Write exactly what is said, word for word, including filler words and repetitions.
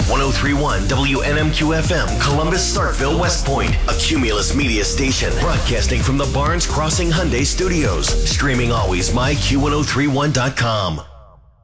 one oh three point one W N M Q F M, Columbus, Starkville, West Point, a Cumulus media station, broadcasting from the Barnes Crossing Hyundai Studios. Streaming always, my Q ten thirty-one dot com.